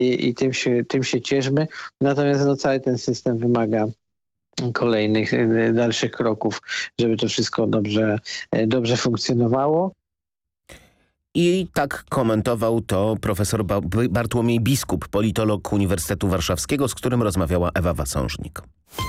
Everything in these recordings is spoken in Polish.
i tym się cieszmy. Natomiast cały ten system wymaga kolejnych, dalszych kroków, żeby to wszystko dobrze funkcjonowało. I tak komentował to profesor Bartłomiej Biskup, politolog Uniwersytetu Warszawskiego, z którym rozmawiała Ewa Wasążnik.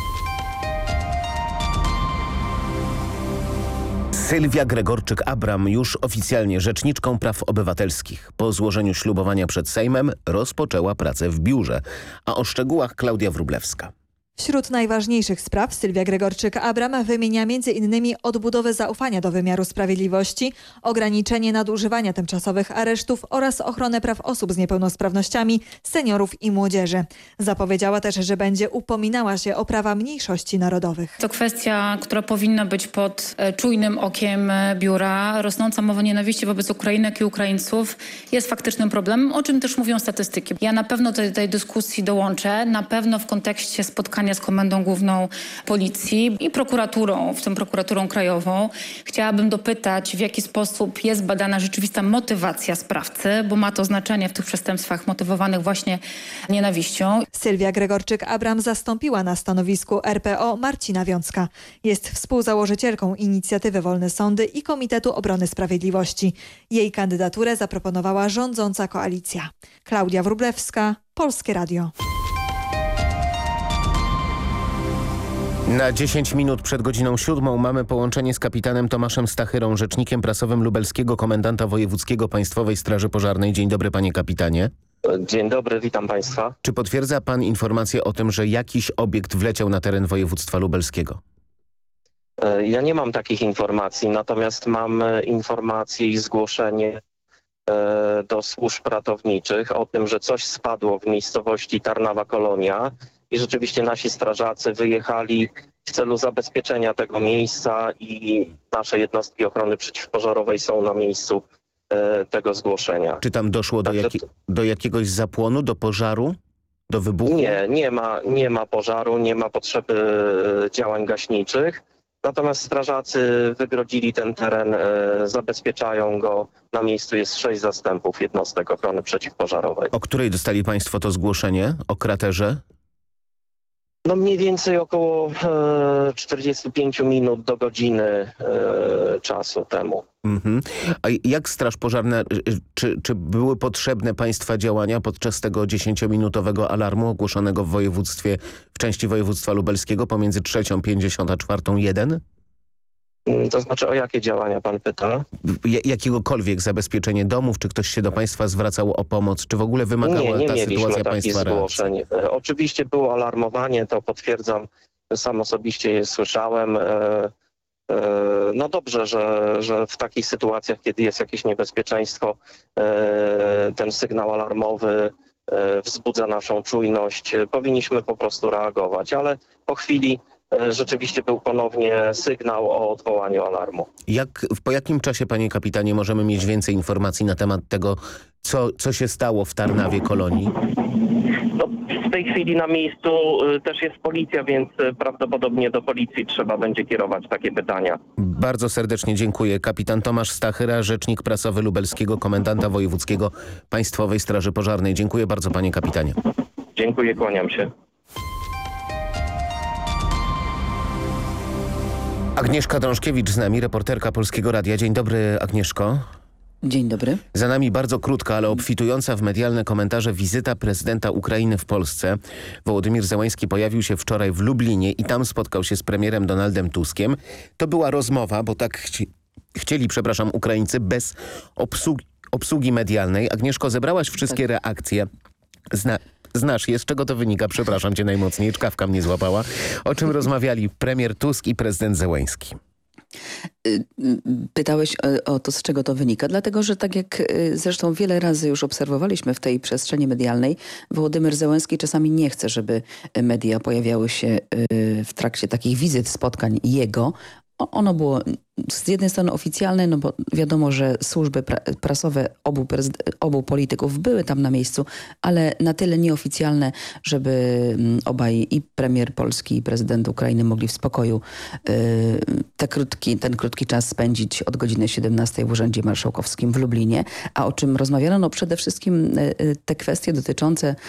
Sylwia Gregorczyk-Abram już oficjalnie rzeczniczką praw obywatelskich. Po złożeniu ślubowania przed Sejmem rozpoczęła pracę w biurze. A o szczegółach Klaudia Wróblewska. Wśród najważniejszych spraw Sylwia Gregorczyk-Abram wymienia m.in. odbudowę zaufania do wymiaru sprawiedliwości, ograniczenie nadużywania tymczasowych aresztów oraz ochronę praw osób z niepełnosprawnościami, seniorów i młodzieży. Zapowiedziała też, że będzie upominała się o prawa mniejszości narodowych. To kwestia, która powinna być pod czujnym okiem biura. Rosnąca mowa nienawiści wobec Ukrainek i Ukraińców jest faktycznym problemem, o czym też mówią statystyki. Ja na pewno do tej dyskusji dołączę, na pewno w kontekście spotkania z Komendą Główną Policji i prokuraturą, w tym prokuraturą krajową. Chciałabym dopytać, w jaki sposób jest badana rzeczywista motywacja sprawcy, bo ma to znaczenie w tych przestępstwach motywowanych właśnie nienawiścią. Sylwia Gregorczyk-Abram zastąpiła na stanowisku RPO Marcina Wiącka. Jest współzałożycielką inicjatywy Wolne Sądy i Komitetu Obrony Sprawiedliwości. Jej kandydaturę zaproponowała rządząca koalicja. Klaudia Wróblewska, Polskie Radio. Na 10 minut przed godziną 7 mamy połączenie z kapitanem Tomaszem Stachyrą, rzecznikiem prasowym lubelskiego komendanta wojewódzkiego Państwowej Straży Pożarnej. Dzień dobry, panie kapitanie. Dzień dobry, witam państwa. Czy potwierdza pan informację o tym, że jakiś obiekt wleciał na teren województwa lubelskiego? Ja nie mam takich informacji, natomiast mam informacje i zgłoszenie do służb ratowniczych o tym, że coś spadło w miejscowości Tarnawa Kolonia i rzeczywiście nasi strażacy wyjechali w celu zabezpieczenia tego miejsca i nasze jednostki ochrony przeciwpożarowej są na miejscu tego zgłoszenia. Czy tam doszło do jakiegoś zapłonu, do pożaru, do wybuchu? Nie ma pożaru, nie ma potrzeby działań gaśniczych. Natomiast strażacy wygrodzili ten teren, zabezpieczają go. Na miejscu jest 6 zastępów jednostek ochrony przeciwpożarowej. O której dostali państwo to zgłoszenie? O kraterze? No mniej więcej około 45 minut do godziny czasu temu. A jak Straż Pożarna, czy były potrzebne państwa działania podczas tego 10-minutowego alarmu ogłoszonego w województwie, w części województwa lubelskiego pomiędzy 3:50 a 4:01? To znaczy, o jakie działania pan pyta? Jakiegokolwiek zabezpieczenie domów, czy ktoś się do państwa zwracał o pomoc, czy w ogóle wymagała ta sytuacja państwa reakcji? Oczywiście było alarmowanie, to potwierdzam, sam osobiście je słyszałem. No dobrze, że w takich sytuacjach, kiedy jest jakieś niebezpieczeństwo, ten sygnał alarmowy wzbudza naszą czujność. Powinniśmy po prostu reagować, ale po chwili rzeczywiście był ponownie sygnał o odwołaniu alarmu. Po jakim czasie, panie kapitanie, możemy mieć więcej informacji na temat tego, co się stało w Tarnawie Kolonii? No, w tej chwili na miejscu też jest policja, więc prawdopodobnie do policji trzeba będzie kierować takie pytania. Bardzo serdecznie dziękuję. Kapitan Tomasz Stachyra, rzecznik prasowy lubelskiego komendanta wojewódzkiego Państwowej Straży Pożarnej. Dziękuję bardzo, panie kapitanie. Dziękuję, kłaniam się. Agnieszka Drążkiewicz z nami, reporterka Polskiego Radia. Dzień dobry, Agnieszko. Dzień dobry. Za nami bardzo krótka, ale obfitująca w medialne komentarze wizyta prezydenta Ukrainy w Polsce. Wołodymyr Zełański pojawił się wczoraj w Lublinie i tam spotkał się z premierem Donaldem Tuskiem. To była rozmowa, bo tak chcieli, Ukraińcy, bez obsługi medialnej. Agnieszko, zebrałaś wszystkie reakcje. Znasz je, z czego to wynika? Przepraszam cię najmocniej, czkawka mnie złapała. O czym rozmawiali premier Tusk i prezydent Zełański? Pytałeś o to, z czego to wynika, dlatego że tak jak zresztą wiele razy już obserwowaliśmy w tej przestrzeni medialnej, Wołodymyr Zełański czasami nie chce, żeby media pojawiały się w trakcie takich wizyt, spotkań jego. Ono było z jednej strony oficjalne, no bo wiadomo, że służby prasowe obu polityków były tam na miejscu, ale na tyle nieoficjalne, żeby obaj, i premier Polski, i prezydent Ukrainy mogli w spokoju ten krótki czas spędzić od godziny 17 w Urzędzie Marszałkowskim w Lublinie. A o czym rozmawiano? No przede wszystkim te kwestie dotyczące